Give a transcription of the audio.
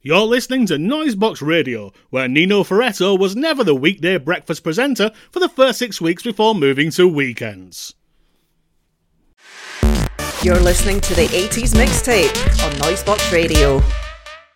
You're listening to Noisebox Radio, where Nino Ferretto was never the weekday breakfast presenter for the first 6 weeks before moving to weekends. You're listening to the 80s Mixtape on Noisebox Radio.